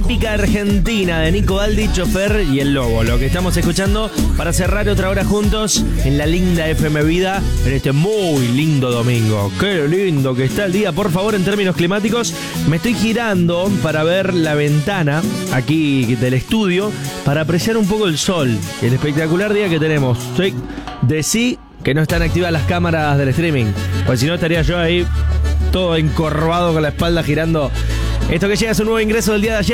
típica argentina de Nico Baldi, Chofer y El Lobo. Lo que estamos escuchando para cerrar otra hora juntos en la linda FM Vida en este muy lindo domingo. Qué lindo que está el día. Por favor, en términos climáticos, me estoy girando para ver la ventana aquí del estudio para apreciar un poco el sol. El espectacular día que tenemos. Decí que no están activas las cámaras del streaming, pues si no estaría yo ahí todo encorvado con la espalda girando. Esto que llega es un nuevo ingreso del día de ayer.